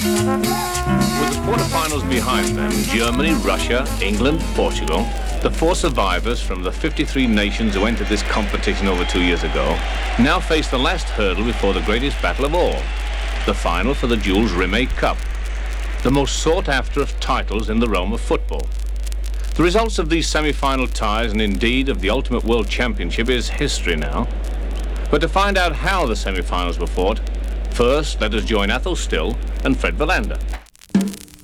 With the quarterfinals behind them, Germany, Russia, England, Portugal, the 4 survivors from the 53 nations who entered this competition over 2 years ago, now face the last hurdle before the greatest battle of all, the final for the Jules Rimet Cup, the most sought after of titles in the realm of football. The results of these semi-final ties, and indeed of the Ultimate World Championship, is history now. But to find out how the semi-finals were fought, first let us join Athol Still and Fred Wallander.